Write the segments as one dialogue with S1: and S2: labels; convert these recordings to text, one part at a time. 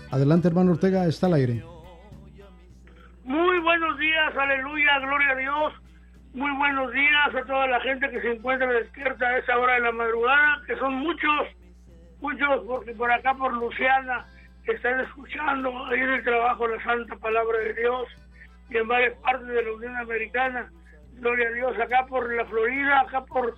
S1: Adelante, hermano Ortega, está al aire.
S2: Muy buenos días, aleluya, gloria a Dios. Muy buenos días a toda la gente que se encuentra despierta a esa hora de la madrugada, que son muchos, porque por acá por Luciana están escuchando ahí en el trabajo la santa palabra de Dios, y en varias partes de la Unión Americana, gloria a Dios, acá por la Florida, acá por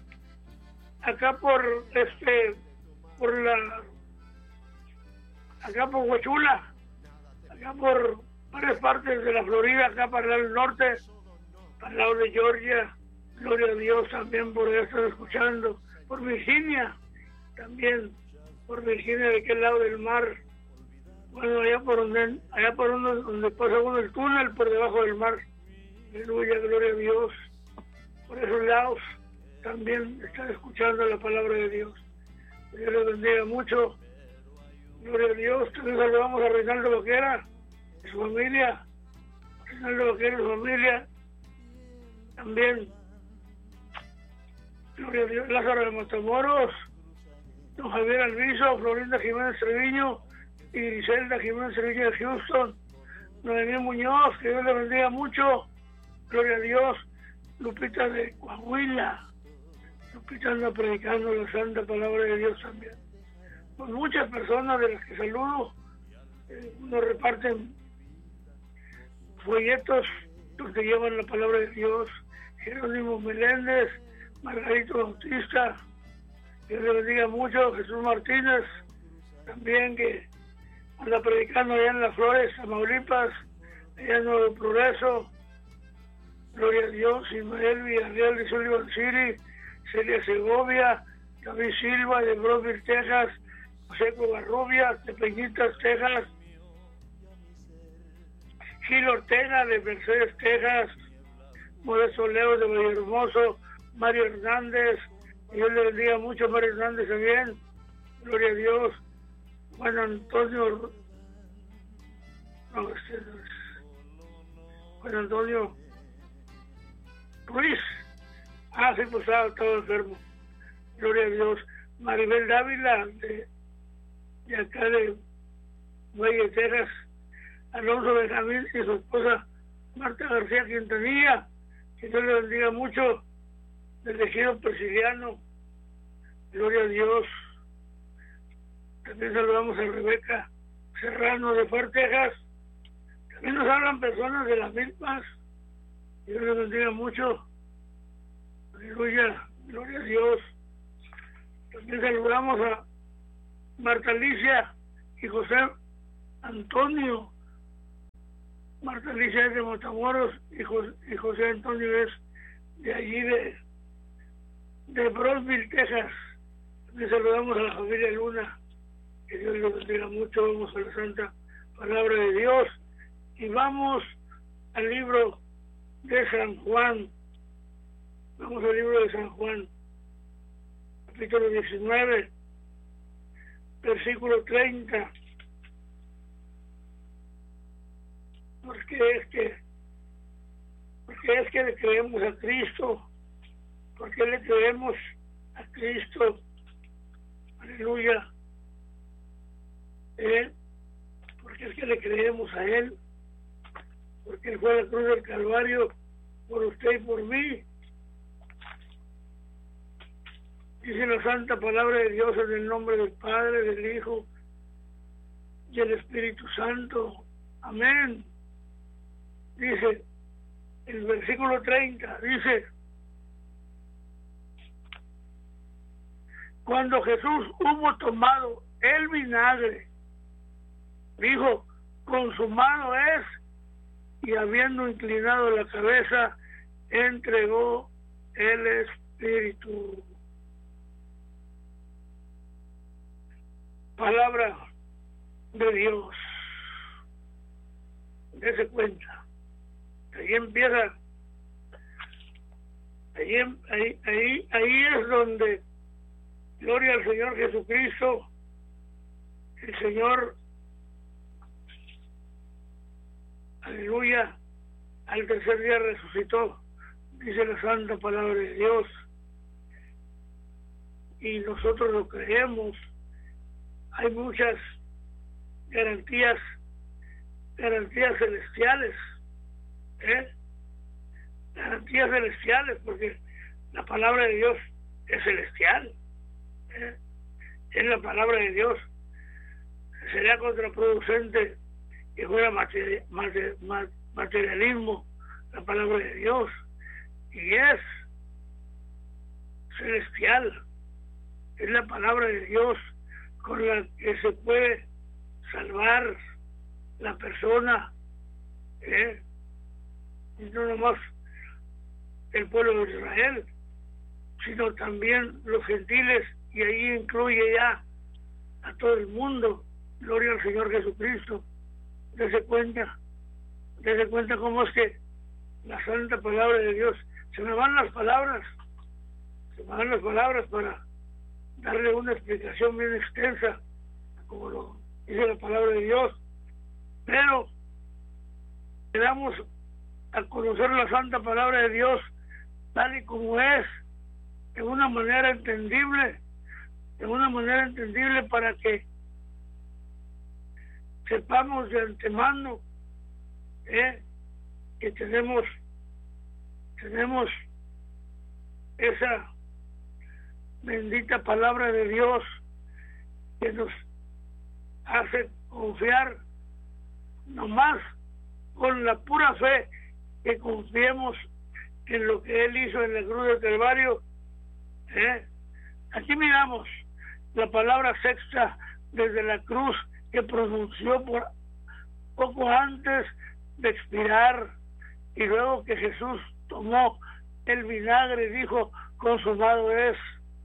S2: Huachula, acá por varias partes de la Florida, acá para el norte, para el lado de Georgia, gloria a Dios, también por allá están escuchando, por Virginia, también por Virginia, de aquel lado del mar, bueno, allá por donde pasa uno el túnel por debajo del mar, aleluya, gloria a Dios, por esos lados también están escuchando la palabra de Dios. Dios les bendiga mucho, gloria a Dios. También saludamos a Reinaldo Vaquera y su familia, también, gloria a Dios, Lázaro de Matamoros, don Javier Alviso, Florinda Jiménez Treviño y Griselda Jiménez Treviño de Houston, Noemí Muñoz, que Dios le bendiga mucho, gloria a Dios. Lupita de Coahuila, Lupita anda predicando la santa palabra de Dios también. Pues muchas personas de las que saludo, nos reparten folletos los que llevan la palabra de Dios. Jerónimo Meléndez, Margarito Bautista, que Dios le bendiga mucho. Jesús Martínez, también, que anda predicando allá en Las Flores, Tamaulipas, allá en Nuevo Progreso, gloria a Dios. Ismael Villarreal de Sullivan City, Celia Segovia, David Silva de Brosville, Texas, José Covarrubias de Peñitas, Texas, Gil Ortega de Mercedes, Texas, Modesto Leo de Vallehermoso, Mario Hernández, Dios le bendiga mucho a Mario Hernández también, gloria a Dios. Juan Antonio Ruiz, sí, pues estaba enfermo, gloria a Dios. Maribel Dávila de acá de Valle, Texas, Alonso Benjamín y su esposa Marta García Quintanilla, que Dios le bendiga mucho, del ejido Presidiano, gloria a Dios. También saludamos a Rebeca Serrano de Fort Texas. También nos hablan personas de las mismas. Dios les bendiga mucho, aleluya, gloria a Dios. También saludamos a Marta Alicia y José Antonio. Marta Alicia es de Matamoros y José Antonio es de allí de Brosville, Texas. También saludamos a la familia Luna, que Dios les bendiga mucho. Vamos a la santa palabra de Dios y vamos al libro de San Juan. Vamos al libro de San Juan, capítulo 19, versículo 30. Porque es que le creemos a Cristo, porque le creemos a Cristo, aleluya, porque es que le creemos a Él, porque Él fue a la cruz del Calvario por usted y por mí. Dice la santa palabra de Dios en el nombre del Padre, del Hijo y del Espíritu Santo. Amén. Dice el versículo 30, dice: cuando Jesús hubo tomado el vinagre, dijo: consumado es, y habiendo inclinado la cabeza, entregó el Espíritu. Palabra de Dios. Dese cuenta. Ahí empieza. Ahí es donde, gloria al Señor Jesucristo, el Señor, aleluya, al tercer día resucitó, dice la santa palabra de Dios, y nosotros lo creemos. Hay muchas garantías celestiales, garantías celestiales, porque la palabra de Dios es celestial, es la palabra de Dios. Sería contraproducente que fuera materialismo la palabra de Dios, y es celestial, es la palabra de Dios con la que se puede salvar la persona, y no nomás el pueblo de Israel, sino también los gentiles, y ahí incluye ya a todo el mundo. Gloria al Señor Jesucristo. Dese cuenta cómo es que la santa palabra de Dios, se me van las palabras para darle una explicación bien extensa, como lo dice la palabra de Dios, pero le damos a conocer la santa palabra de Dios tal y como es, de una manera entendible para que sepamos de antemano que tenemos esa bendita palabra de Dios que nos hace confiar nomás con la pura fe, que confiemos en lo que Él hizo en la cruz del Calvario. Aquí miramos la palabra sexta desde la cruz que pronunció por poco antes de expirar, y luego que Jesús tomó el vinagre y dijo: consumado es,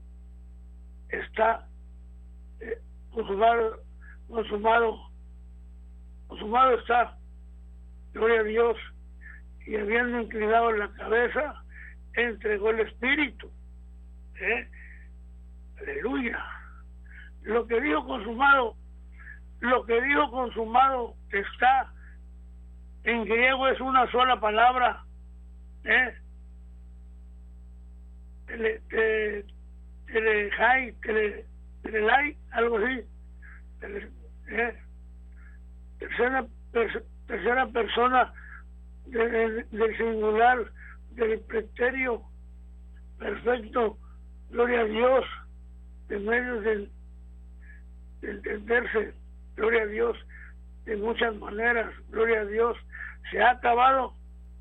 S2: está consumado está. Gloria a Dios. Y habiendo inclinado la cabeza, entregó el Espíritu. Aleluya. Lo que dijo consumado está, en griego es una sola palabra, telelai, algo así, tercera persona del singular, del preterio perfecto. Gloria a Dios, de medio de entenderse, gloria a Dios, de muchas maneras. Gloria a Dios. Se ha acabado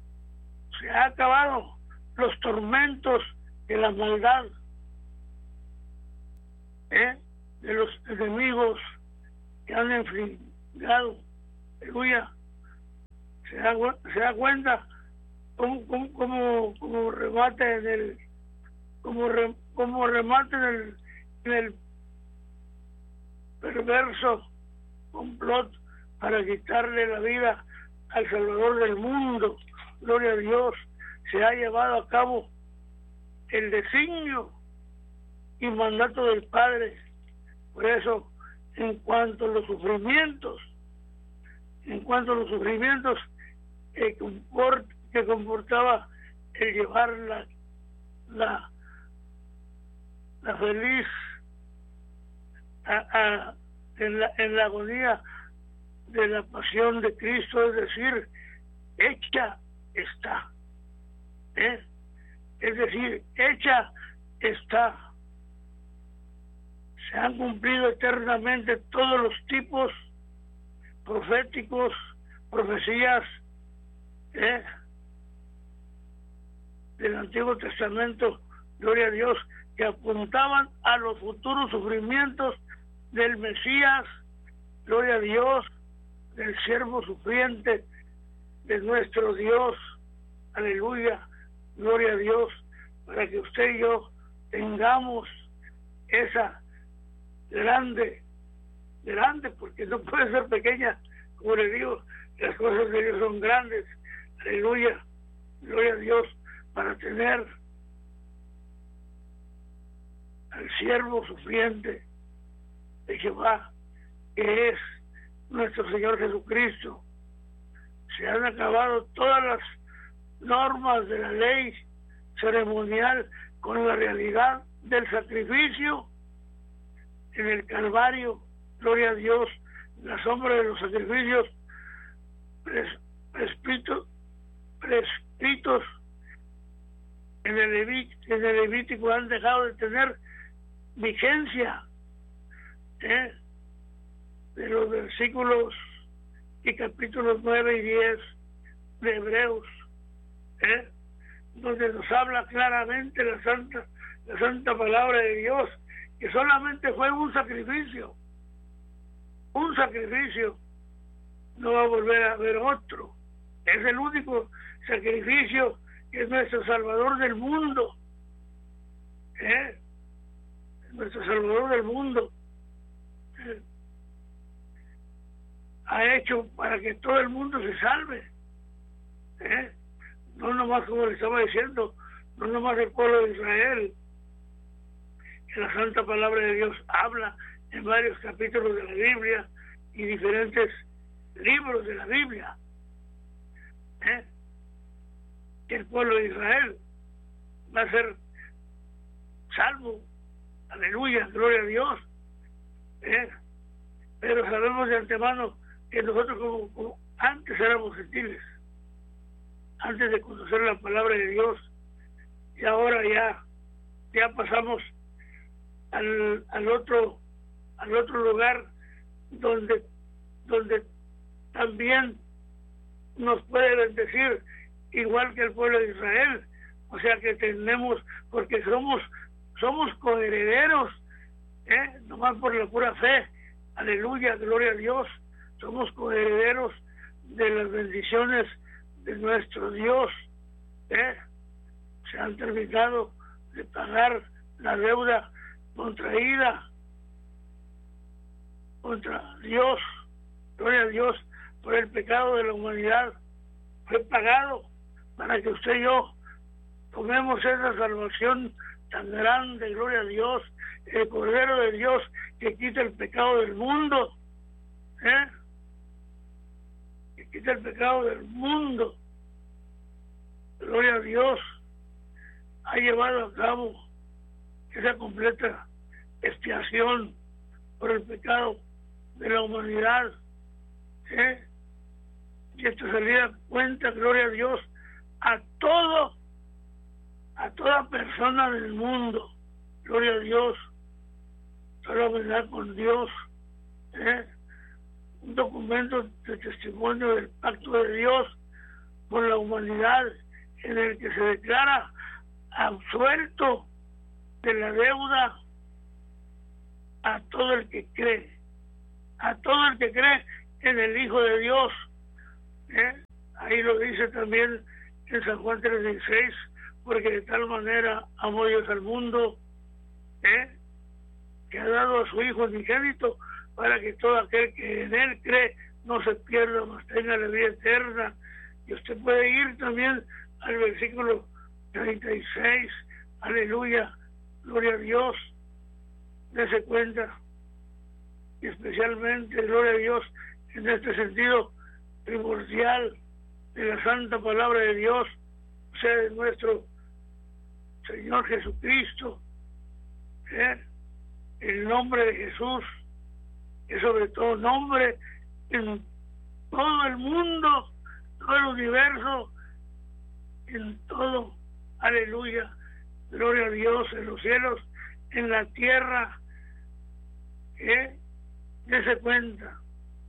S2: los tormentos de la maldad, de los enemigos que han infligado. Aleluya. Se da cuenta como remate en el en el perverso complot para quitarle la vida al Salvador del mundo. Gloria a Dios. Se ha llevado a cabo el designio y mandato del Padre. Por eso, en cuanto a los sufrimientos que comportaba el llevar la feliz en la agonía de la pasión de Cristo, es decir, hecha está, es decir, hecha está. Se han cumplido eternamente todos los tipos proféticos, profecías del Antiguo Testamento, gloria a Dios, que apuntaban a los futuros sufrimientos del Mesías, gloria a Dios, del siervo sufriente de nuestro Dios. Aleluya, gloria a Dios, para que usted y yo tengamos esa grande, porque no puede ser pequeña, como le digo, las cosas de Dios son grandes. Aleluya, gloria a Dios, para tener al siervo sufriente de Jehová, que es nuestro Señor Jesucristo. Se han acabado todas las normas de la ley ceremonial con la realidad del sacrificio en el Calvario. Gloria a Dios, la sombra de los sacrificios prescritos en el Levítico han dejado de tener vigencia, de los versículos y capítulos 9 y 10 de Hebreos, donde nos habla claramente la santa palabra de Dios, que solamente fue un sacrificio, no va a volver a haber otro. Es el único sacrificio que es nuestro Salvador del mundo, nuestro Salvador del mundo, ha hecho para que todo el mundo se salve, no nomás, como le estaba diciendo, no nomás el pueblo de Israel, que la santa palabra de Dios habla en varios capítulos de la Biblia y diferentes libros de la Biblia, que el pueblo de Israel va a ser salvo, aleluya, gloria a Dios, pero sabemos de antemano que nosotros como antes éramos gentiles, antes de conocer la palabra de Dios, y ahora ya pasamos al otro lugar donde también nos puede bendecir igual que el pueblo de Israel, o sea que tenemos, porque somos coherederos, nomás por la pura fe, aleluya, gloria a Dios, somos coherederos de las bendiciones de nuestro Dios, se han terminado de pagar la deuda contraída contra Dios, gloria a Dios, por el pecado de la humanidad, fue pagado para que usted y yo tomemos esa salvación tan grande, gloria a Dios, el Cordero de Dios que quita el pecado del mundo, que quita el pecado del mundo, gloria a Dios, ha llevado a cabo esa completa expiación por el pecado de la humanidad, y esto se le da cuenta, gloria a Dios, a toda persona del mundo, gloria a Dios, solo verdad con Dios, un documento de testimonio del pacto de Dios con la humanidad, en el que se declara absuelto de la deuda a todo el que cree en el Hijo de Dios, ahí lo dice también en San Juan 3:16, porque de tal manera amó Dios al mundo, que ha dado a su Hijo unigénito, para que todo aquel que en él cree no se pierda, mas tenga la vida eterna. Y usted puede ir también al versículo 36, aleluya, gloria a Dios, dése cuenta, y especialmente, gloria a Dios, en este sentido primordial de la santa palabra de Dios, o sea, de nuestro Señor Jesucristo, el nombre de Jesús, que sobre todo nombre en todo el mundo, todo el universo, en todo, aleluya, gloria a Dios, en los cielos, en la tierra, dése cuenta,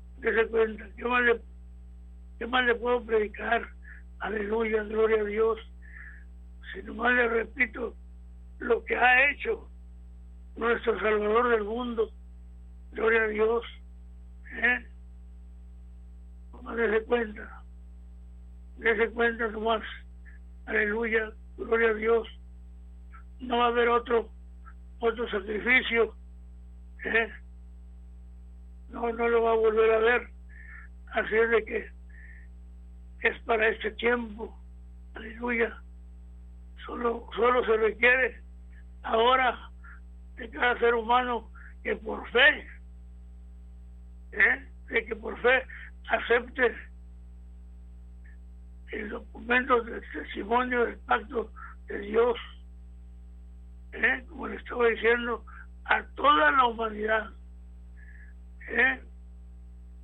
S2: ¿qué más le puedo predicar? Aleluya, gloria a Dios, si nomás le repito lo que ha hecho nuestro Salvador del mundo, gloria a Dios, nomás dése cuenta nomás, aleluya, gloria a Dios, no va a haber otro sacrificio, no lo va a volver a ver, así es de que es para este tiempo, aleluya, solo se requiere ahora de cada ser humano que por fe, de que por fe acepte el documento del testimonio del pacto de Dios, como le estaba diciendo, a toda la humanidad,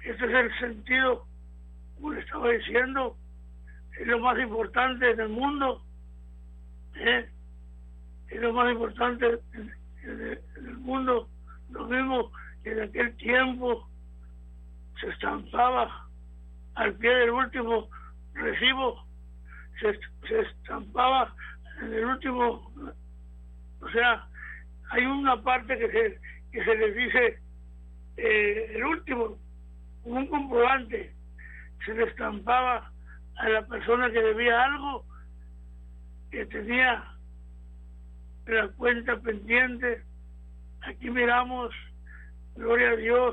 S2: Este es el sentido, como le estaba diciendo, es lo más importante en el mundo, ¿eh? Es lo más importante en el mundo. Lo mismo que en aquel tiempo se estampaba al pie del último recibo, se estampaba en el último, o sea, hay una parte que se les dice el último, como un comprobante, se le estampaba a la persona que debía algo, que tenía la cuenta pendiente. Aquí miramos, gloria a Dios,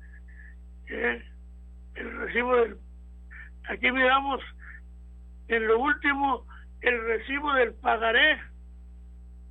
S2: el recibo aquí miramos en lo último el recibo del pagaré